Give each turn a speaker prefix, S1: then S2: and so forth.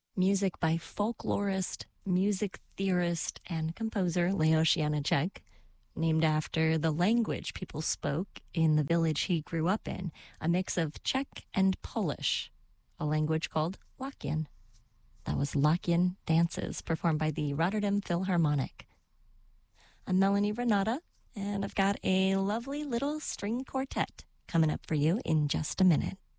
S1: Music by folklorist, music theorist, and composer Leos Janáček, named after the language people spoke in the village he grew up in, a mix of Czech and Polish, a language called Latvian. That was Latvian dances performed by the Rotterdam Philharmonic. I'm Melanie Renata, and I've got a lovely little string quartet coming up for you in just a minute.